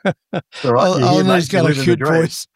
All right, you're here, He's mate. You're got a living the cute dream. voice.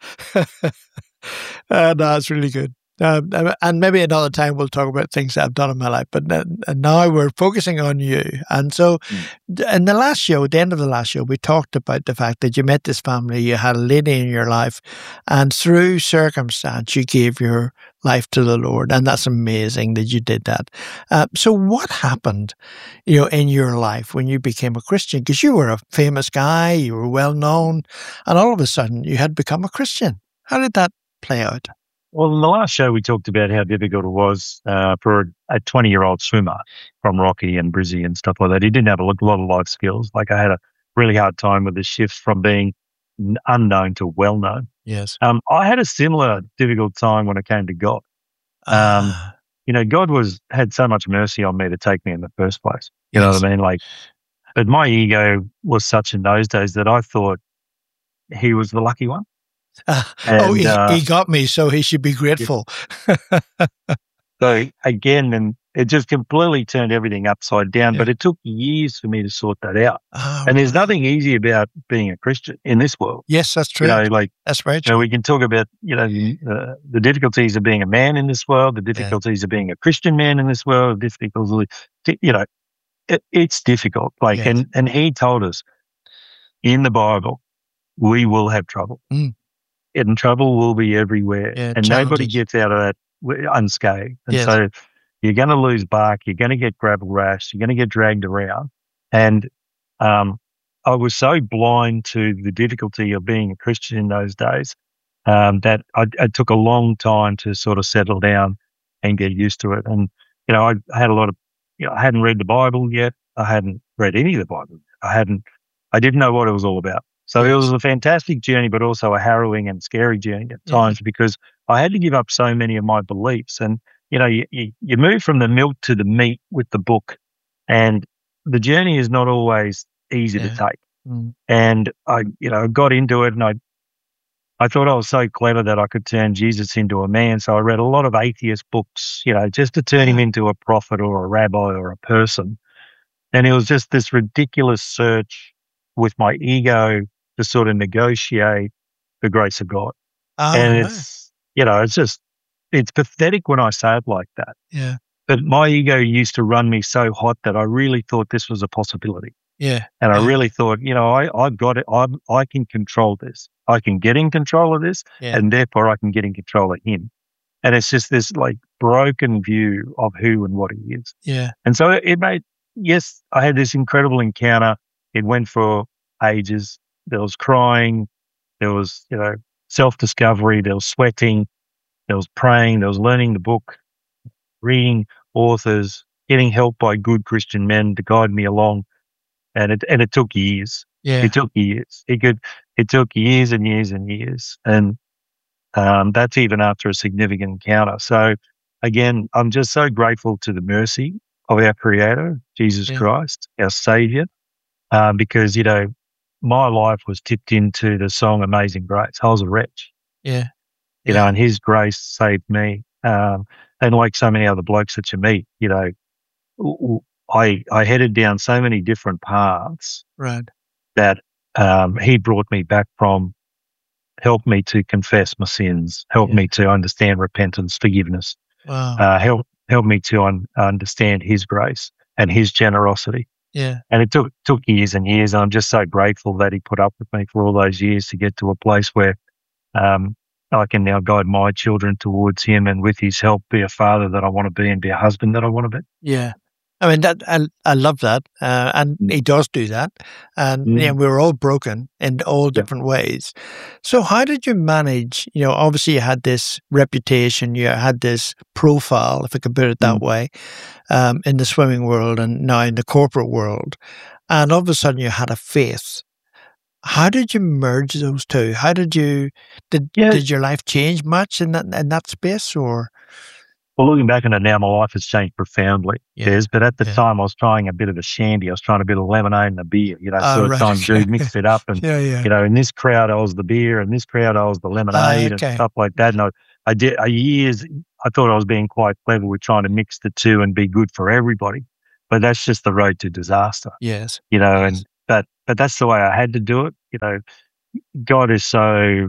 No, it's really good. And maybe another time we'll talk about things that I've done in my life. But now we're focusing on you. And so in the last show, at the end of the last show, we talked about the fact that you met this family, you had a lady in your life, and through circumstance, you gave your life to the Lord. And that's amazing that you did that. So what happened, in your life when you became a Christian? Because you were a famous guy, you were well known, and all of a sudden you had become a Christian. How did that play out? Well, in the last show, we talked about how difficult it was for a 20-year-old swimmer from Rocky and Brizzy and stuff like that. He didn't have a lot of life skills. Like, I had a really hard time with the shift from being unknown to well-known. Yes. I had a similar difficult time when it came to God. God had so much mercy on me to take me in the first place. You know what I mean? Like, but my ego was such in those days that I thought he was the lucky one. He got me, so he should be grateful. So again, and it just completely turned everything upside down. Yeah. But it took years for me to sort that out. Oh, and there's nothing easy about being a Christian in this world. Yes, that's true. That's very true. We can talk about the difficulties of being a man in this world, the difficulties of being a Christian man in this world, the difficulties. It's difficult. And he told us in the Bible, we will have trouble. And trouble will be everywhere. And nobody gets out of that unscathed. And so you're going to lose bark, you're going to get gravel rash, you're going to get dragged around. And I was so blind to the difficulty of being a Christian in those days that it took a long time to sort of settle down and get used to it. And, I had a lot of, I hadn't read the Bible yet. I hadn't read any of the Bible. I didn't know what it was all about. So it was a fantastic journey, but also a harrowing and scary journey at times because I had to give up so many of my beliefs. And, you move from the milk to the meat with the book, and the journey is not always easy to take. And I got into it, and I thought I was so clever that I could turn Jesus into a man. So I read a lot of atheist books, just to turn him into a prophet or a rabbi or a person. And it was just this ridiculous search with my ego to sort of negotiate the grace of God. It's pathetic when I say it like that. Yeah. But my ego used to run me so hot that I really thought this was a possibility. Yeah. And I really thought, I've got it. I can control this. I can get in control of this, and therefore I can get in control of him. And it's just this broken view of who and what he is. Yeah. And so I had this incredible encounter. It went for ages. There was crying, there was, self-discovery, there was sweating, there was praying, there was learning the book, reading authors, getting help by good Christian men to guide me along. And it took years. Yeah. It took years. It took years and years and years. And that's even after a significant encounter. So again, I'm just so grateful to the mercy of our Creator, Jesus Christ, our Savior, because, my life was tipped into the song Amazing Grace. I was a wretch. Yeah. And his grace saved me. And like so many other blokes that you meet, I headed down so many different paths that he brought me back from, helped me to confess my sins, helped me to understand repentance, forgiveness, helped me to understand his grace and his generosity. Yeah. And it took years and years. And I'm just so grateful that he put up with me for all those years to get to a place where I can now guide my children towards him, and with his help, be a father that I want to be and be a husband that I want to be. Yeah. I mean, I love that. And he does do that. And we're all broken in all different ways. So how did you manage, obviously you had this reputation, you had this profile, if I could put it that way, in the swimming world and now in the corporate world. And all of a sudden you had a faith. How did you merge those two? How did your life change much in that space, or? Well, looking back on it now, my life has changed profoundly. Yes, but at the time, I was trying a bit of a shandy. I was trying a bit of lemonade and a beer, mixed it up. And, in this crowd, I was the beer, and this crowd, I was the lemonade and stuff like that. And I did years, I thought I was being quite clever with trying to mix the two and be good for everybody. But that's just the road to disaster. Yes. And but that's the way I had to do it. You know, God is so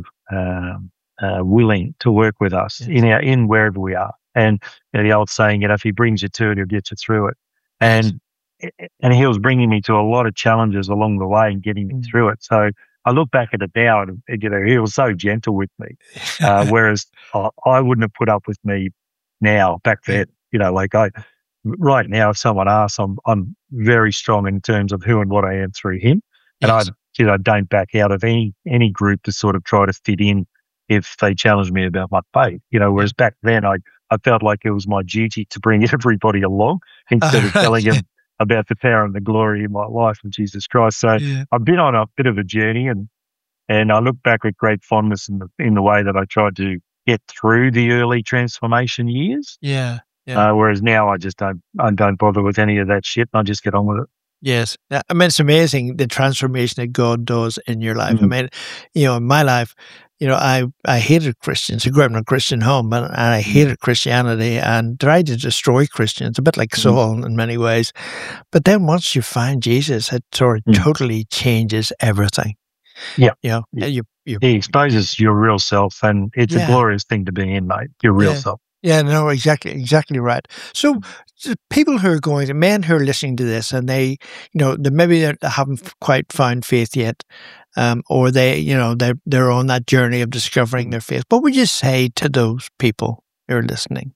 willing to work with us in wherever we are. And the old saying, you know, if he brings you to it, he'll get you through it. And he was bringing me to a lot of challenges along the way and getting me through it. So I look back at it now, and you know, he was so gentle with me, whereas I wouldn't have put up with me now back then. You know, like right now, if someone asks, I'm very strong in terms of who and what I am through him, and I don't back out of any group to sort of try to fit in if they challenge me about my faith. You know, whereas back then I felt like it was my duty to bring everybody along instead of telling them about the power and the glory in my life of Jesus Christ. So I've been on a bit of a journey, and I look back with great fondness in the way that I tried to get through the early transformation years. Whereas now I don't bother with any of that shit. I just get on with it. Yes. I mean, it's amazing the transformation that God does in your life. I mean, you know, in my life, you know, I hated Christians. I grew up in a Christian home, and I hated Christianity and tried to destroy Christians, a bit like Saul in many ways. But then once you find Jesus, it sort of totally changes everything. Yeah. You know, he exposes your real self, and it's a glorious thing to be in, mate, your real self. Yeah, no, exactly right. So people who are men who are listening to this, and they, you know, maybe they haven't quite found faith yet, or they, you know, they're on that journey of discovering their faith. What would you say to those people who are listening?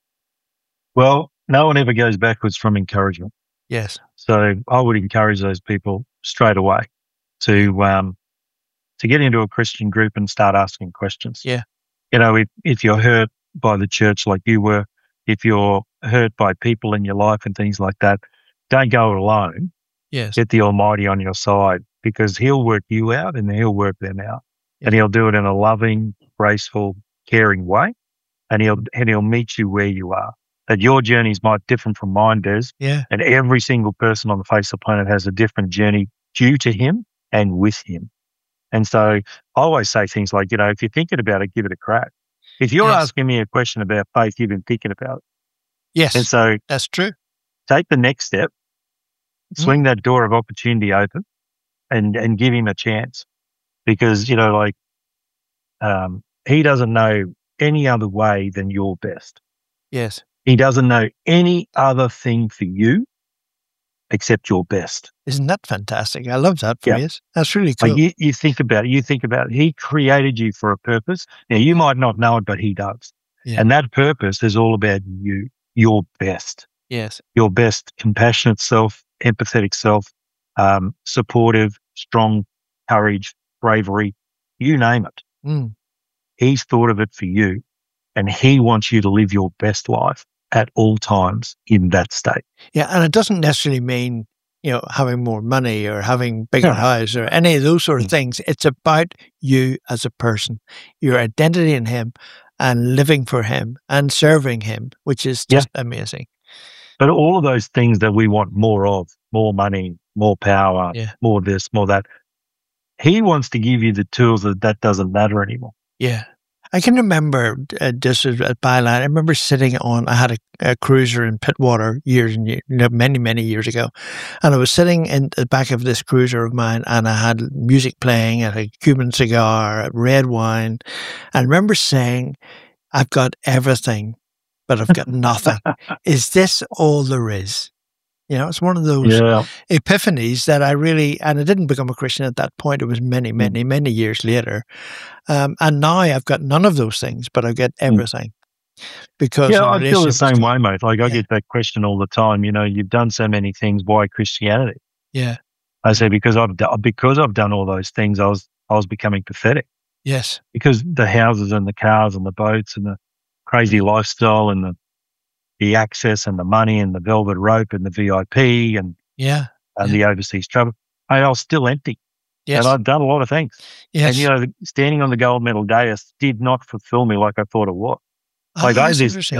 Well, no one ever goes backwards from encouragement. Yes. So I would encourage those people straight away to get into a Christian group and start asking questions. Yeah. You know, if you're hurt by the church like you were, if you're hurt by people in your life and things like that, don't go alone. Yes. Get the Almighty on your side, because he'll work you out and he'll work them out. Yeah. And he'll do it in a loving, graceful, caring way. And he'll meet you where you are. That your journeys might differ from mine does. Yeah. And every single person on the face of the planet has a different journey due to him and with him. And so I always say things like, you know, if you're thinking about it, give it a crack. If you're asking me a question about faith, you've been thinking about it. Yes. And so that's true. Take the next step, swing that door of opportunity open, and give him a chance. Because, you know, like, he doesn't know any other way than your best. Yes. He doesn't know any other thing for you except your best. Isn't that fantastic? I love that phrase. That's really cool. Like you think about it. He created you for a purpose. Now, you might not know it, but he does. Yeah. And that purpose is all about you, your best. Yes. Your best compassionate self, empathetic self, supportive, strong, courage, bravery, you name it. Mm. He's thought of it for you, and he wants you to live your best life at all times in that state. Yeah, and it doesn't necessarily mean, you know, having more money or having bigger house or any of those sort of things. It's about you as a person, your identity in him, and living for him and serving him, which is just amazing. But all of those things that we want more of, more money, more power, more this, more that, he wants to give you the tools that doesn't matter anymore. Yeah. I can remember just at Byline, I remember sitting on, I had a cruiser in Pittwater many years ago. And I was sitting in the back of this cruiser of mine, and I had music playing, I had a Cuban cigar, red wine. And I remember saying, I've got everything, but I've got nothing. Is this all there is? You know, it's one of those epiphanies that I really, and I didn't become a Christian at that point. It was many years later. And now I've got none of those things, but I get everything. Because I feel the same way, mate. Like I get that question all the time. You know, you've done so many things. Why Christianity? Yeah. I say because I've done all those things. I was becoming pathetic. Yes. Because the houses and the cars and the boats and the crazy lifestyle and the access and the money and the velvet rope and the VIP and the overseas travel. I was still empty. Yes. And I'd done a lot of things. Yes. And, you know, standing on the gold medal dais did not fulfill me like I thought it would. Like I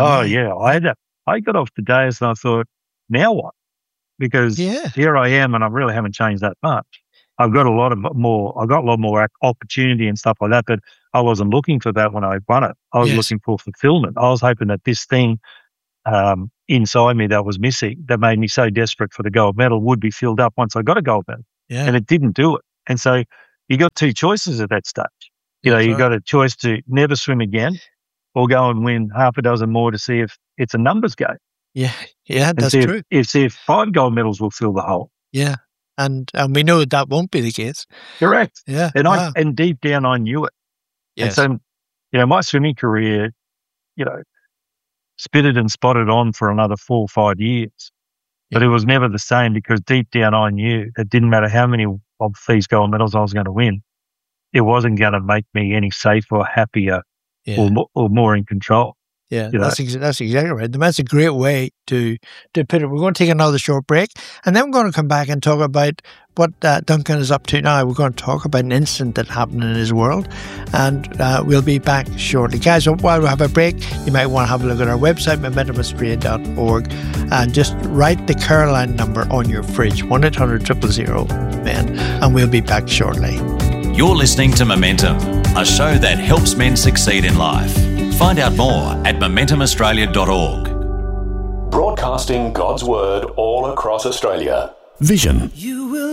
got off the dais and I thought, now what? Because here I am and I really haven't changed that much. I've got a lot more opportunity and stuff like that, but I wasn't looking for that when I won it. I was looking for fulfillment. I was hoping that this thing inside me that was missing, that made me so desperate for the gold medal, would be filled up once I got a gold medal. and it didn't do it. And so you got two choices at that stage. You got a choice to never swim again, or go and win half a dozen more to see if it's a numbers game. Yeah, that's true. See if 5 gold medals will fill the hole. Yeah, and we know that won't be the case. Correct. Yeah, and deep down I knew it. Yes. And so, my swimming career, spitted and spotted on for another 4 or 5 years. But it was never the same, because deep down I knew it didn't matter how many of these gold medals I was going to win. It wasn't going to make me any safer or happier or more in control. Yeah, that's exactly right. That's a great way to put it. We're going to take another short break, and then we're going to come back and talk about what Duncan is up to now. We're going to talk about an incident that happened in his world, and we'll be back shortly. Guys, while we have a break, you might want to have a look at our website, momentumaustralia.org, and just write the Caroline number on your fridge, 1-800-000-MEN, and we'll be back shortly. You're listening to Momentum, a show that helps men succeed in life. Find out more at momentumaustralia.org. Broadcasting God's Word all across Australia. Vision.